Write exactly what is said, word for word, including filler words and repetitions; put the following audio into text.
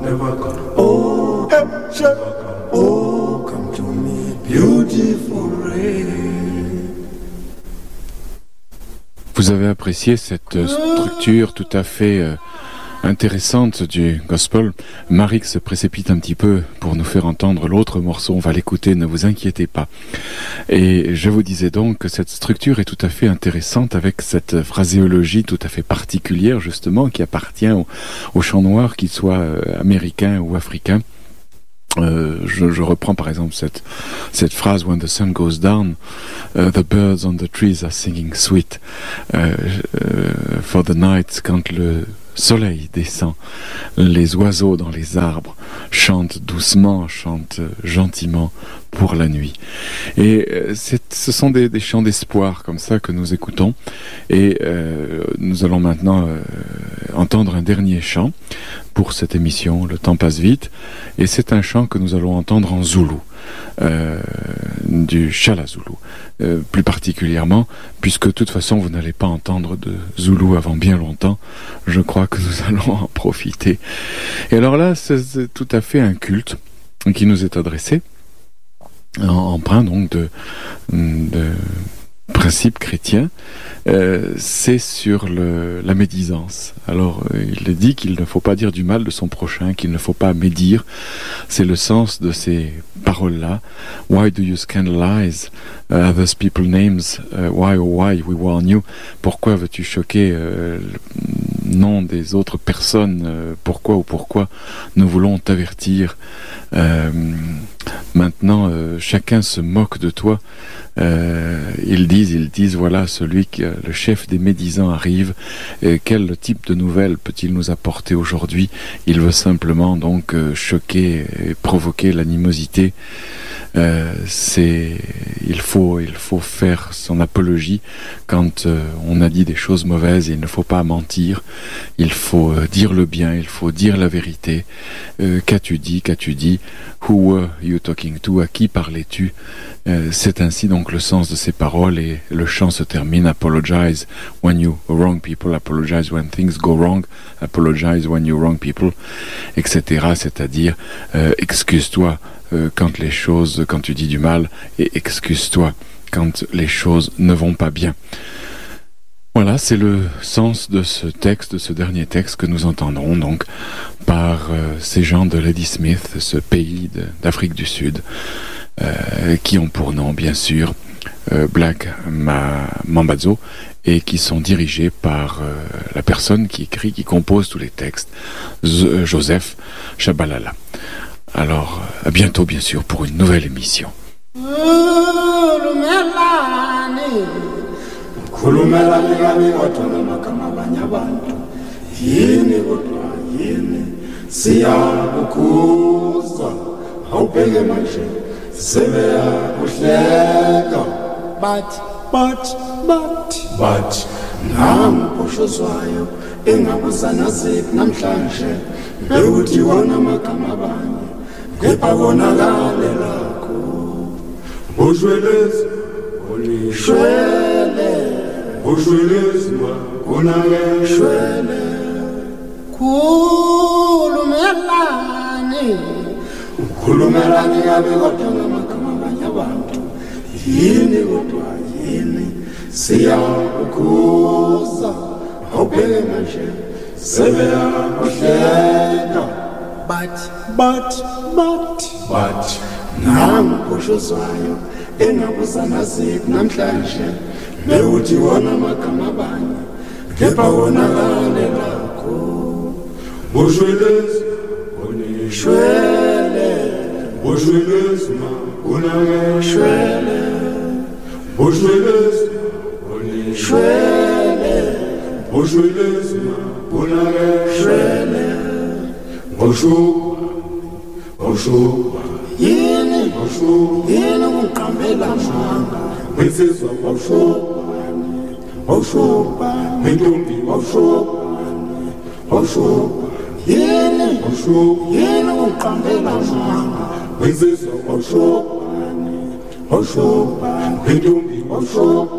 never gone. Oh, heaven, oh, come to me, beautiful rain. Vous avez apprécié cette structure tout à fait euh, intéressante du gospel. Marix se précipite un petit peu pour nous faire entendre l'autre morceau. On va l'écouter, ne vous inquiétez pas. Et je vous disais donc que cette structure est tout à fait intéressante avec cette phraséologie tout à fait particulière justement qui appartient au, au chant noir, qu'il soit euh, américain ou africain. Euh, je, je reprends par exemple cette, cette phrase When the sun goes down, uh, the birds on the trees are singing sweet. Uh, uh, for the night, quand le soleil descend, les oiseaux dans les arbres chantent doucement, chantent gentiment pour la nuit. Et euh, c'est, ce sont des, des chants d'espoir comme ça que nous écoutons. Et euh, nous allons maintenant euh, entendre un dernier chant pour cette émission. Le temps passe vite. Et c'est un chant que nous allons entendre en zoulou. Euh, du Shala Zulu, euh, plus particulièrement, puisque de toute façon vous n'allez pas entendre de Zoulou avant bien longtemps, je crois que nous allons en profiter. Et alors là, c'est, c'est tout à fait un culte qui nous est adressé, empreint donc de, de principes chrétiens, euh, c'est sur le, la médisance. Alors, euh, il est dit qu'il ne faut pas dire du mal de son prochain, qu'il ne faut pas médire. C'est le sens de ces paroles-là. Why do you scandalize uh, others people's names? Uh, why, oh why, we warn you. Pourquoi veux-tu choquer euh, le nom des autres personnes? euh, Pourquoi ou pourquoi nous voulons t'avertir? euh, Maintenant, euh, chacun se moque de toi. Euh, ils disent, ils disent, voilà, celui que le chef des médisants arrive. Et quel type de nouvelles peut-il nous apporter aujourd'hui? Il veut simplement donc euh, choquer et provoquer l'animosité. Euh, c'est, il faut, il faut faire son apologie quand euh, on a dit des choses mauvaises. Et il ne faut pas mentir. Il faut euh, dire le bien. Il faut dire la vérité. Euh, qu'as-tu dit? Qu'as-tu dit? Who were you talking to? À qui parlais-tu? Euh, c'est ainsi donc le sens de ces paroles, et le chant se termine: apologize when you wrong people, apologize when things go wrong, apologize when you wrong people, et cetera. C'est-à-dire euh, excuse-toi euh, quand les choses, quand tu dis du mal, et excuse-toi quand les choses ne vont pas bien. Voilà, c'est le sens de ce texte, de ce dernier texte que nous entendrons donc par euh, ces gens de Ladysmith, ce pays de, d'Afrique du Sud, euh, qui ont pour nom bien sûr euh, Black Ma- Mambazo, et qui sont dirigés par euh, la personne qui écrit, qui compose tous les textes, Z- Joseph Shabalala. Alors, à bientôt bien sûr pour une nouvelle émission. Khulumela ngami kodwa makama abanye abantu yini kodwa yini siyakukuzwa awubheke manje sebeyakuhleka but but but but namposhozwayo engabuzana ziphi namhlanje bekuthi wona makama abanye kepha konakale lakho ushwelezi olishwele ushwelezwa konake shwele khulumelani ukhulumelani yabe kodwa ngamakama abanye abantu yini kodwa yini siyakukhuza awubheke manje sebeyakuhleka but but but but namposhozwayo engabuzana ziphi namhlanje bekuthi wona magama abanye kepha wonakale lakho ushwelezi olishwele ushwelezi ma unake shwele ushwelezi olishwele ushwelezi ma unake shwele ushuba ushuba yini ushuba yini uqambela manga wesizwa wawushobani wawushobani wentombi wawushobani wawushobani yini wawushobani yini uqambela manga wesizwa wawushobani wawushobani wentombi wawushobani.